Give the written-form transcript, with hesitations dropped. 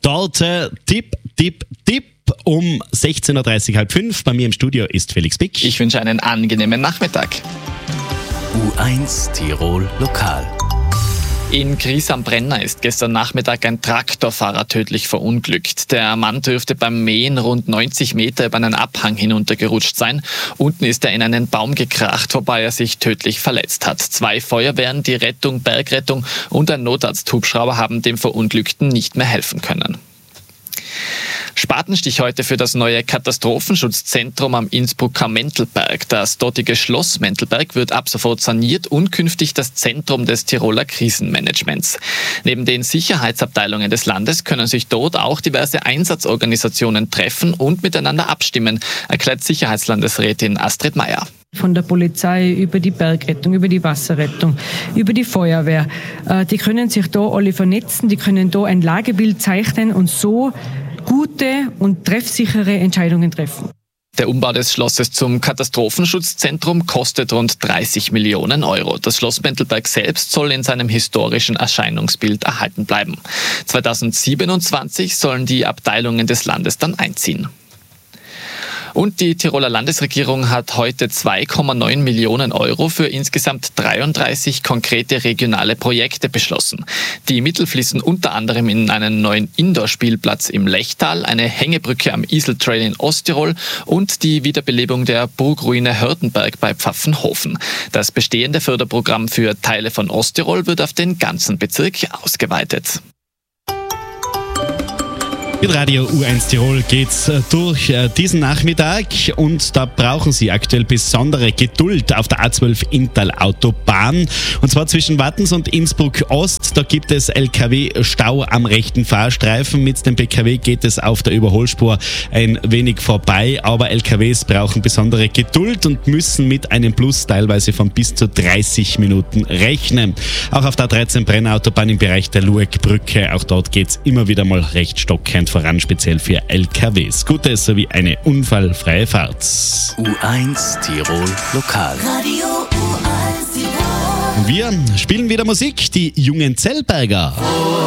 Dort Tipp um 16.30 Uhr, halb 5. Bei mir im Studio ist Felix Bick. Ich wünsche einen angenehmen Nachmittag. U1 Tirol Lokal. In Gries am Brenner ist gestern Nachmittag ein Traktorfahrer tödlich verunglückt. Der Mann dürfte beim Mähen rund 90 Meter über einen Abhang hinuntergerutscht sein. Unten ist er in einen Baum gekracht, wobei er sich tödlich verletzt hat. 2 Feuerwehren, die Rettung, Bergrettung und ein Notarzthubschrauber haben dem Verunglückten nicht mehr helfen können. Spatenstich heute für das neue Katastrophenschutzzentrum am Innsbrucker Mentelberg. Das dortige Schloss Mentelberg wird ab sofort saniert und künftig das Zentrum des Tiroler Krisenmanagements. Neben den Sicherheitsabteilungen des Landes können sich dort auch diverse Einsatzorganisationen treffen und miteinander abstimmen, erklärt Sicherheitslandesrätin Astrid Meier. Von der Polizei über die Bergrettung, über die Wasserrettung, über die Feuerwehr. Die können sich da alle vernetzen, die können da ein Lagebild zeichnen und so gute und treffsichere Entscheidungen treffen. Der Umbau des Schlosses zum Katastrophenschutzzentrum kostet rund 30 Millionen Euro. Das Schloss Mentelberg selbst soll in seinem historischen Erscheinungsbild erhalten bleiben. 2027 sollen die Abteilungen des Landes dann einziehen. Und die Tiroler Landesregierung hat heute 2,9 Millionen Euro für insgesamt 33 konkrete regionale Projekte beschlossen. Die Mittel fließen unter anderem in einen neuen Indoor-Spielplatz im Lechtal, eine Hängebrücke am Iseltrail in Osttirol und die Wiederbelebung der Burgruine Hörtenberg bei Pfaffenhofen. Das bestehende Förderprogramm für Teile von Osttirol wird auf den ganzen Bezirk ausgeweitet. Mit Radio U1 Tirol geht's durch diesen Nachmittag und da brauchen Sie aktuell besondere Geduld auf der A12 Inntal-Autobahn. Und zwar zwischen Wattens und Innsbruck Ost. Da gibt es LKW-Stau am rechten Fahrstreifen. Mit dem PKW geht es auf der Überholspur ein wenig vorbei, aber LKWs brauchen besondere Geduld und müssen mit einem Plus teilweise von bis zu 30 Minuten rechnen. Auch auf der A13 Brenner-Autobahn im Bereich der Luegbrücke, auch dort geht's immer wieder mal recht stockend voran, speziell für LKWs. Gute sowie eine unfallfreie Fahrt. U1 Tirol Lokal. Radio U1 Tirol. Und wir spielen wieder Musik, die jungen Zellberger.